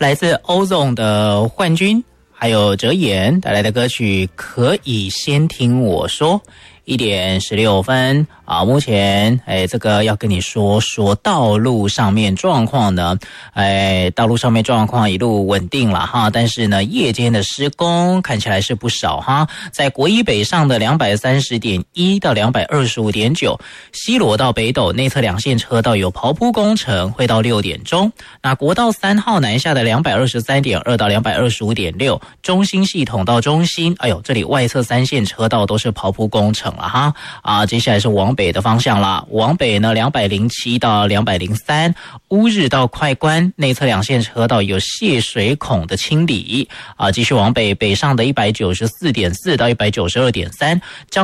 来自Ozone 的幻君还有哲言带来的歌曲可以先听我说，1点16分啊，目前这个要跟你说道路上面状况呢，道路上面状况一路稳定了哈，但是呢夜间的施工看起来是不少哈，在国一北上的 230.1 到 225.9， 西螺到北斗内侧两线车道有刨铺工程，会到6点钟。那国道3号南下的 223.2 到 225.6， 中兴系统到中兴，这里外侧3线车道都是刨铺工程了哈啊，接下来是往北的方向啦，往北呢207到203，乌日到快关内侧两线车道有泄水孔的清理啊，继续往北北上的 194.4 到 192.3，